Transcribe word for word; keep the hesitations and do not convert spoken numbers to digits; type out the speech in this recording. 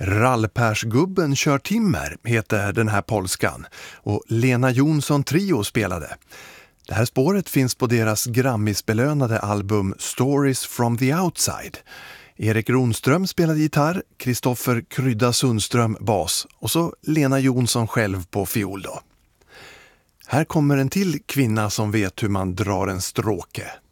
Rallpärsgubben kör timmer heter den här polskan och Lena Jonsson Trio spelade. Det här spåret finns på deras Grammisbelönade album Stories from the Outside. Erik Ronström spelade gitarr, Kristoffer Krydda Sundström bas och så Lena Jonsson själv på fiol då. Här kommer en till kvinna som vet hur man drar en stråke.